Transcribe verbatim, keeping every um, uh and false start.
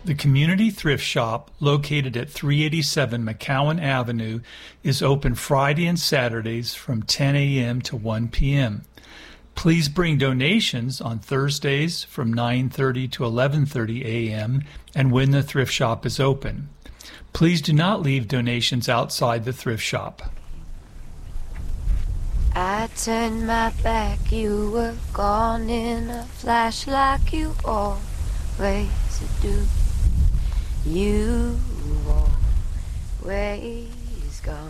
The Community Thrift Shop, located at three eighty-seven McCowan Avenue, is open Friday and Saturdays from ten a.m. to one p.m. Please bring donations on Thursdays from nine thirty to eleven thirty a.m. and when the thrift shop is open. Please do not leave donations outside the thrift shop. I turned my back, you were gone in a flash like you always do. You always